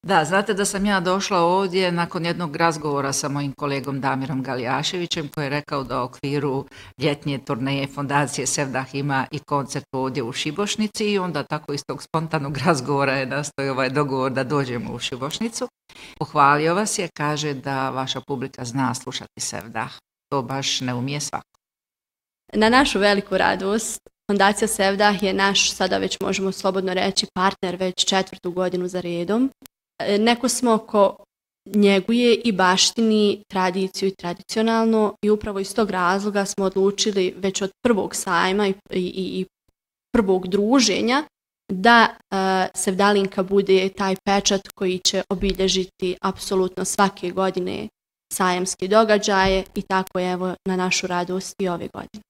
Da, znate da sam ja došla ovdje nakon jednog razgovora sa mojim kolegom Damirom Galijaševićem koji je rekao da u okviru ljetnje turneje Fondacije Sevdah ima i koncert ovdje u Šibošnici i onda tako iz tog spontanog razgovora je nastao ovaj dogovor da dođemo u Šibošnicu. Pohvalio vas je, kaže da vaša publika zna slušati Sevdah. To baš ne umije svako. Na našu veliku radost, Fondacija Sevdah je naš, sada već možemo slobodno reći, partner već 4. godinu za redom. Neko smo ko njeguje i baštini tradiciju i tradicionalno i upravo iz tog razloga smo odlučili već od prvog sajma i prvog druženja da Sevdalinka bude taj pečat koji će obilježiti apsolutno svake godine sajamske događaje i tako je evo na našu radost i ove godine.